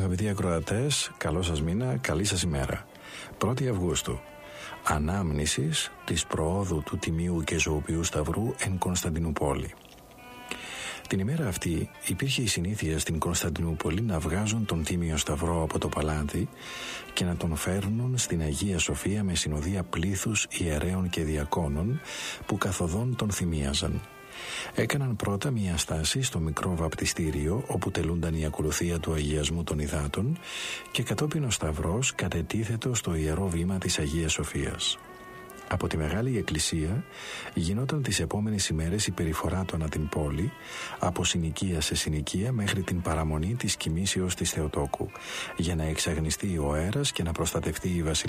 Αγαπητοί ακροατές, καλό σας μήνα, καλή σας ημέρα. 1η Αυγούστου. Ανάμνησης της προόδου του Τιμίου και Ζωοποιού Σταυρού εν Κωνσταντινούπολη. Την ημέρα αυτή υπήρχε η συνήθεια στην Κωνσταντινούπολη να βγάζουν τον Τίμιο Σταυρό από το παλάτι και να τον φέρνουν στην Αγία Σοφία με συνοδεία πλήθους ιερέων και διακόνων που καθοδόν τον θυμίαζαν. Έκαναν πρώτα μια στάση στο μικρό βαπτιστήριο όπου τελούνταν η ακολουθία του αγιασμού των υδάτων και κατόπιν ο Σταυρός κατετίθετο στο ιερό βήμα της Αγίας Σοφίας. Από τη Μεγάλη Εκκλησία γινόταν τις επόμενες ημέρες η περιφορά του ανά την πόλη, από συνοικία σε συνοικία μέχρι την παραμονή της κοιμήσεως της Θεοτόκου, για να εξαγνιστεί ο αέρας και να προστατευτεί η βασιλεία.